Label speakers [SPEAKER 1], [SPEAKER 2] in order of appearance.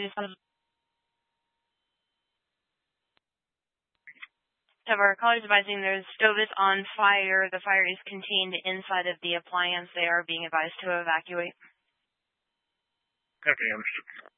[SPEAKER 1] Have our callers advising their stove is on fire. The fire is contained inside of the appliance. They are being advised to evacuate.
[SPEAKER 2] Okay, understood.